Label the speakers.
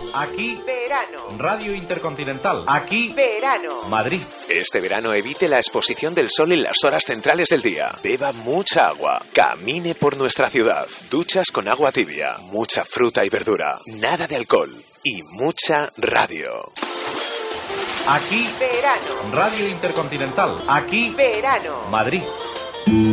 Speaker 1: Aquí,
Speaker 2: verano.
Speaker 1: Radio Intercontinental. Aquí,
Speaker 2: Verano.
Speaker 1: Madrid.
Speaker 3: Este verano evite la exposición del sol en las horas centrales del día. Beba mucha agua. Camine por nuestra ciudad. Duchas con agua tibia. Mucha fruta y verdura. Nada de alcohol. Y mucha radio.
Speaker 1: Aquí,
Speaker 2: Verano.
Speaker 1: Radio Intercontinental. Aquí,
Speaker 2: Verano.
Speaker 1: Madrid.